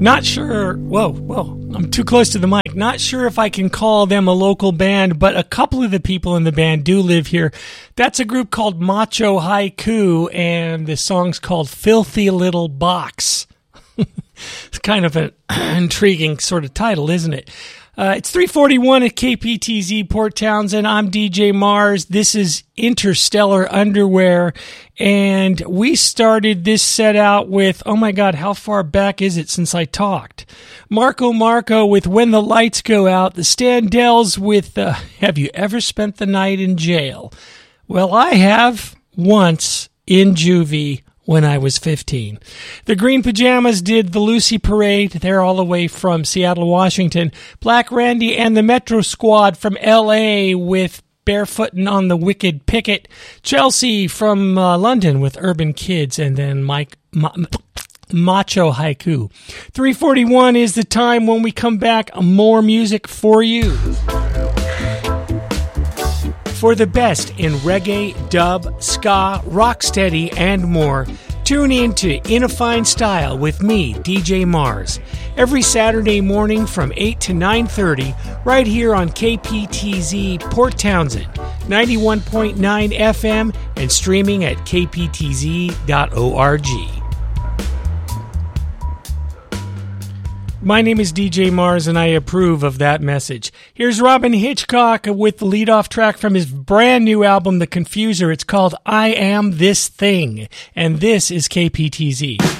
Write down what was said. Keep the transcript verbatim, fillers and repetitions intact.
Not sure, whoa, whoa, I'm too close to the mic. Not sure if I can call them a local band, but a couple of the people in the band do live here. That's a group called Macho Haiku, and the song's called Filthy Little Box. It's kind of an intriguing sort of title, isn't it? Uh, it's three forty-one at K P T Z Port Townsend. I'm D J Mars. This is Interstellar Underwear. And we started this set out with, oh my God, how far back is it since I talked? Marco Marco with When the Lights Go Out. The Standells with uh, Have You Ever Spent the Night in Jail? Well, I have once in juvie when I was fifteen. The Green Pajamas did the Lucy Parade. They're all the way from Seattle, Washington. Black Randy and the Metro Squad from L A with Barefootin' on the Wicked Picket. Chelsea from uh, London with Urban Kids. And then Mike... Ma- Macho Haiku. three forty-one is the time. When we come back, more music for you. For the best in reggae, dub, ska, rocksteady, and more, tune in to In a Fine Style with me, D J Mars, every Saturday morning from eight to nine thirty, right here on K P T Z Port Townsend, ninety-one point nine F M, and streaming at k p t z dot org. My name is D J Mars, and I approve of that message. Here's Robin Hitchcock with the lead-off track from his brand new album, The Confuser. It's called I Am This Thing, and this is K P T Z.